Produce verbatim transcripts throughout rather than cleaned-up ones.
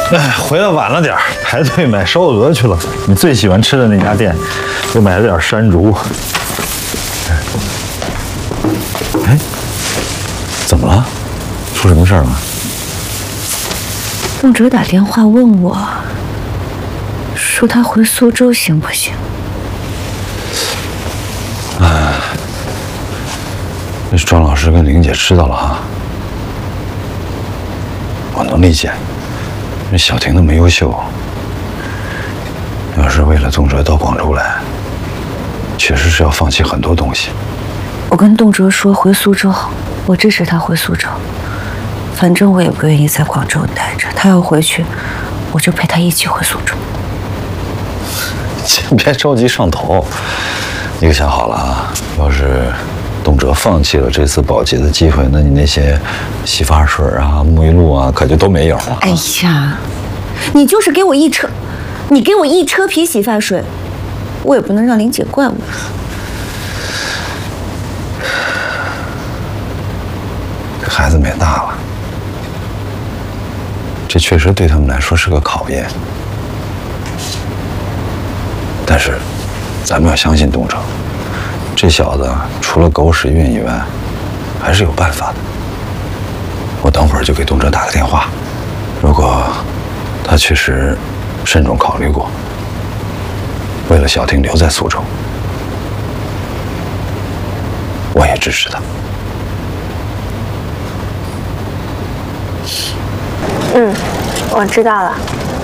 哎，回来晚了点，排队买烧鹅去了。你最喜欢吃的那家店，又买了点山竹。哎，怎么了？出什么事儿了？ 孟哲打电话问我，说他回苏州行不行？ 哎，那庄老师跟玲姐知道了哈。我能理解，那小婷那么优秀，要是为了动辄到广州来，确实是要放弃很多东西。 我跟动辄说回苏州，我支持他回苏州。反正我也不愿意在广州待着，他要回去，我就陪他一起回苏州。 先别着急上头，你可想好了啊？要是动辄放弃了这次保洁的机会，那你那些洗发水啊、沐浴露啊，可就都没有了。 哎呀，你就是给我一车，你给我一车皮洗发水，我也不能让玲姐怪我。 这孩子们也大了，这确实对他们来说是个考验。但是，咱们要相信东城，这小子除了狗屎运以外，还是有办法的。我等会儿就给东哲打个电话，如果他确实慎重考虑过，为了小婷留在苏州，我也支持他。 嗯，我知道了。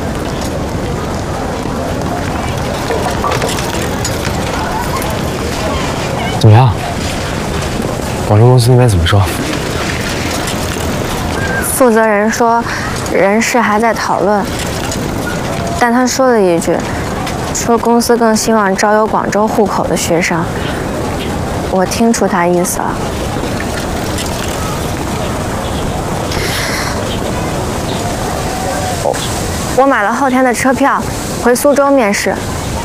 怎么样？广州公司那边怎么说？ 负责人说，人事还在讨论，但他说了一句，说公司更希望招有广州户口的学生。我听出他意思了。我我买了后天的车票，回苏州面试。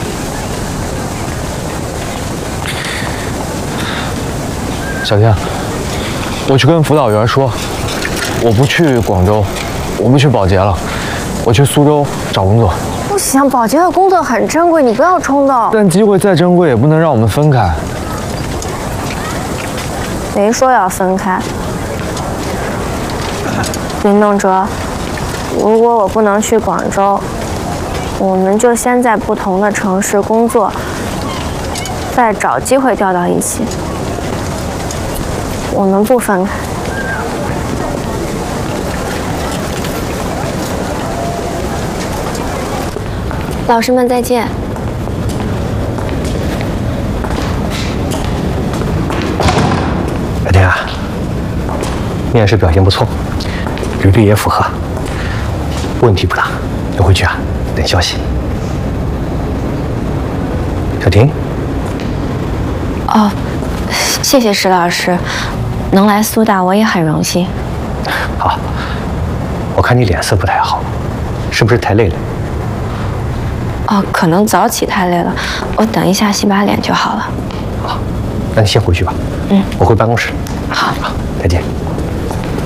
小天，我去跟辅导员说，我不去广州，我不去保洁了，我去苏州找工作。 不行，保洁的工作很珍贵，你不要冲动。 但机会再珍贵，也不能让我们分开。 没说要分开。林梦哲，如果我不能去广州，我们就先在不同的城市工作，再找机会调到一起。我们不分开。老师们再见。 小天啊，面试表现不错，履历也符合，问题不大。你回去啊，等消息。小婷。 哦，谢谢石老师，能来苏大我也很荣幸。 好，我看你脸色不太好，是不是太累了？ 哦，可能早起太累了，我等一下洗把脸就好了。 好，那你先回去吧。 嗯， 我回办公室。 好， 好，再见。